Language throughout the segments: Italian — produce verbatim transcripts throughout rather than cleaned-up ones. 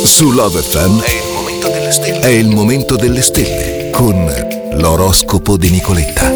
Su Love F M è il momento delle stelle. È il momento delle stelle con l'oroscopo di Nicoletta.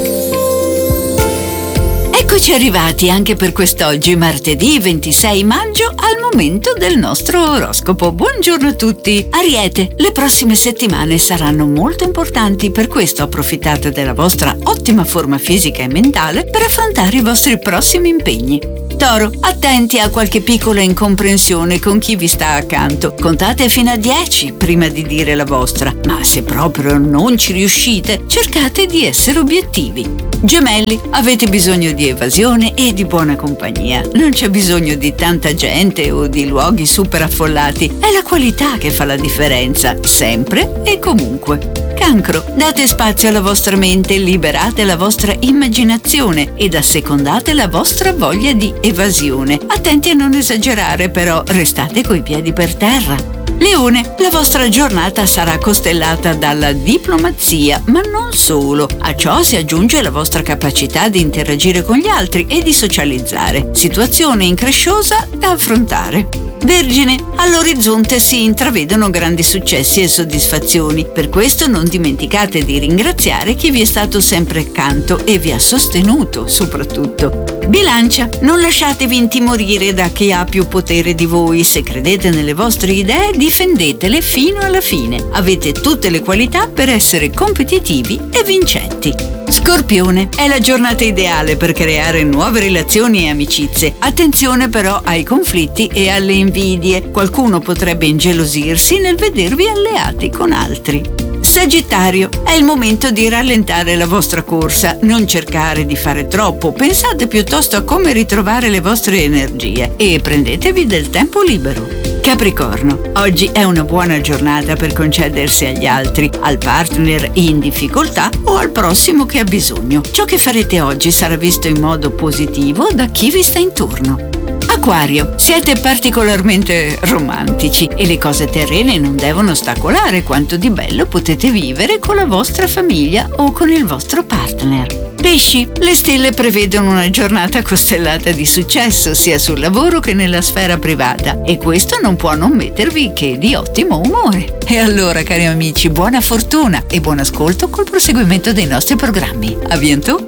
Eccoci arrivati anche per quest'oggi, martedì ventisei maggio, al momento del nostro oroscopo. Buongiorno a tutti. Ariete, le prossime settimane saranno molto importanti, per questo approfittate della vostra ottima forma fisica e mentale per affrontare i vostri prossimi impegni. Toro, attenti a qualche piccola incomprensione con chi vi sta accanto. Contate fino a dieci prima di dire la vostra, ma se proprio non ci riuscite, cercate di essere obiettivi. Gemelli, avete bisogno di evasione e di buona compagnia. Non c'è bisogno di tanta gente o di luoghi super affollati. È la qualità che fa la differenza, sempre e comunque. Cancro, date spazio alla vostra mente, liberate la vostra immaginazione ed assecondate la vostra voglia di evasione. Attenti a non esagerare, però restate coi piedi per terra. Leone, la vostra giornata sarà costellata dalla diplomazia, ma non solo. A ciò si aggiunge la vostra capacità di interagire con gli altri e di socializzare. Situazione incresciosa da affrontare. Vergine, all'orizzonte si intravedono grandi successi e soddisfazioni. Per questo non dimenticate di ringraziare chi vi è stato sempre accanto e vi ha sostenuto, soprattutto. Bilancia, non lasciatevi intimorire da chi ha più potere di voi. Se credete nelle vostre idee, difendetele fino alla fine. Avete tutte le qualità per essere competitivi e vincenti. Scorpione, è la giornata ideale per creare nuove relazioni e amicizie. Attenzione però ai conflitti e alle invidie. Qualcuno potrebbe ingelosirsi nel vedervi alleati con altri. Sagittario, è il momento di rallentare la vostra corsa, non cercare di fare troppo, pensate piuttosto a come ritrovare le vostre energie e prendetevi del tempo libero. Capricorno, oggi è una buona giornata per concedersi agli altri, al partner in difficoltà o al prossimo che ha bisogno. Ciò che farete oggi sarà visto in modo positivo da chi vi sta intorno. Acquario, siete particolarmente romantici e le cose terrene non devono ostacolare quanto di bello potete vivere con la vostra famiglia o con il vostro partner. Pesci, le stelle prevedono una giornata costellata di successo sia sul lavoro che nella sfera privata e questo non può non mettervi che di ottimo umore. E allora, cari amici, buona fortuna e buon ascolto col proseguimento dei nostri programmi. A bientôt!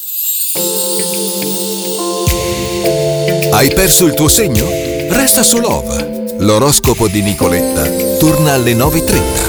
Hai perso il tuo segno? Resta su Love. L'oroscopo di Nicoletta torna alle nove e trenta.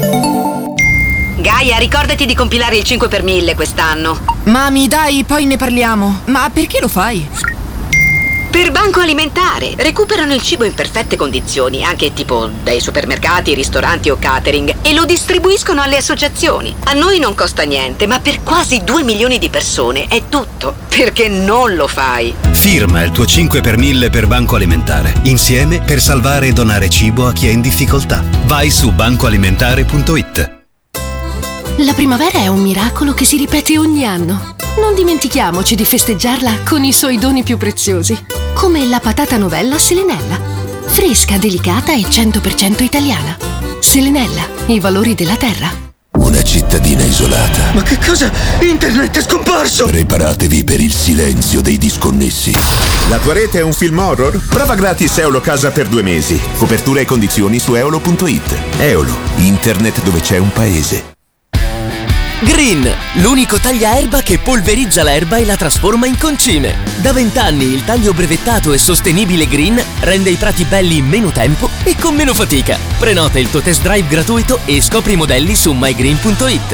Gaia, ricordati di compilare il cinque per mille quest'anno. Mami, dai, poi ne parliamo. Ma perché lo fai? Per Banco Alimentare. Recuperano il cibo in perfette condizioni, anche tipo dai supermercati, ristoranti o catering, e lo distribuiscono alle associazioni. A noi non costa niente, ma per quasi due milioni di persone è tutto. Perché non lo fai? Firma il tuo cinque per mille per Banco Alimentare. Insieme per salvare e donare cibo a chi è in difficoltà. Vai su banco alimentare punto it. La primavera è un miracolo che si ripete ogni anno. Non dimentichiamoci di festeggiarla con i suoi doni più preziosi, come la patata novella Selenella. Fresca, delicata e cento per cento italiana. Selenella, i valori della terra. Una cittadina isolata. Ma che cosa? Internet è scomparso! Preparatevi per il silenzio dei disconnessi. La tua rete è un film horror? Prova gratis Eolo Casa per due mesi. Copertura e condizioni su eolo punto it. Eolo, internet dove c'è un paese. Green, l'unico tagliaerba che polverizza l'erba e la trasforma in concime. Da vent'anni il taglio brevettato e sostenibile Green rende i prati belli in meno tempo e con meno fatica. Prenota il tuo test drive gratuito e scopri i modelli su my green punto it.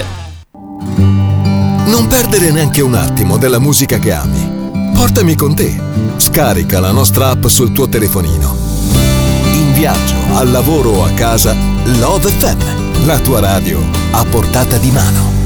Non perdere neanche un attimo della musica che ami. Portami con te. Scarica la nostra app sul tuo telefonino. In viaggio, al lavoro o a casa, Love F M, la tua radio a portata di mano.